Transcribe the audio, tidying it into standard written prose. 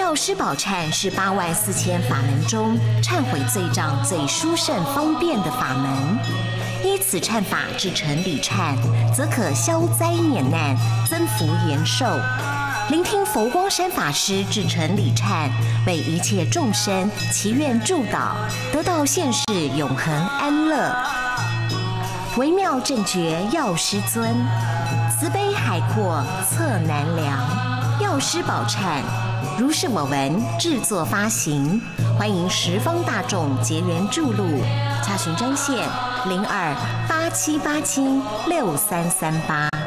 药师宝忏是84000法门中忏悔罪障最殊胜方便的法门。依此忏法至成礼忏，则可消灾免难，增福延寿。聆听佛光山法师至成礼忏，为一切众生祈愿助导，得到现世永恒安乐。微妙正觉药师尊，慈悲海阔测难量。药师宝忏，如是我闻制作发行，欢迎十方大众结缘注录，查询专线0287876338。